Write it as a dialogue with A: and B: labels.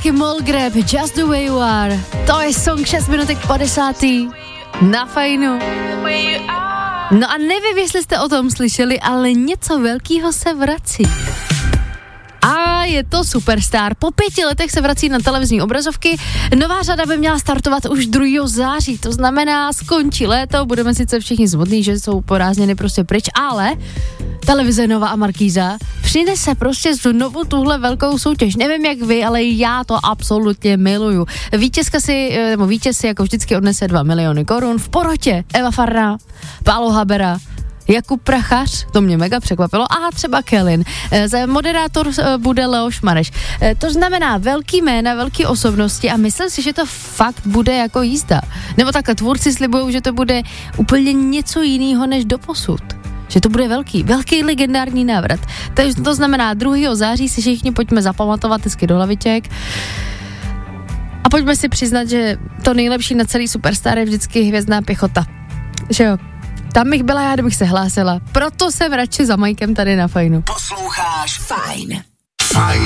A: taky Molgrab, Just the Way You Are. To je song 6 minutek 50. Na Fajnu. No a nevím, jestli jste o tom slyšeli, ale něco velkého se vrací. A je to Superstar. Po 5 letech se vrací na televizní obrazovky. Nová řada by měla startovat už 2. září, to znamená, skončí léto, budeme sice všichni smutní, že jsou porážděny prostě pryč, ale televize Nova a Markíza přinese prostě znovu tuhle velkou soutěž. Nevím jak vy, ale já to absolutně miluju. Vítěz si jako vždycky odnese 2 miliony korun. V porotě Eva Farná, Pálo Habera, Jakub Prachař, to mě mega překvapilo, a třeba Kelin. Moderátor bude Leoš Mareš. To znamená velký jména, velký osobnosti a myslím si, že to fakt bude jako jízda. Nebo takhle tvůrci slibujou, že to bude úplně něco jiného než doposud. Že to bude velký legendární návrat. To znamená 2. září si všichni pojďme zapamatovat hezky do hlaviček. A pojďme si přiznat, že to nejlepší na celý Superstar je vždycky Hvězdná pěchota. Že jo? Tam bych byla já, kdybych se hlásila. Proto jsem radši za Majkem tady na Fajnu.
B: Posloucháš Fajn.